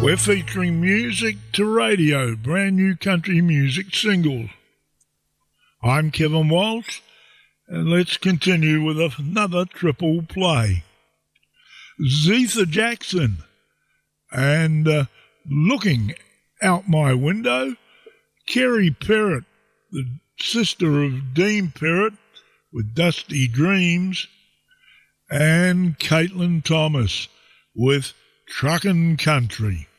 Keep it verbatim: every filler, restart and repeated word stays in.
We're featuring Music to Radio, brand new country music singles. I'm Kevin Walsh, and let's continue with another triple play. Zetha Jackson and uh, Looking Out My Window, Kerry Perrott, the sister of Dean Perrott, with Dusty Dreams, and Caitlin Thomas with Truckin' Country.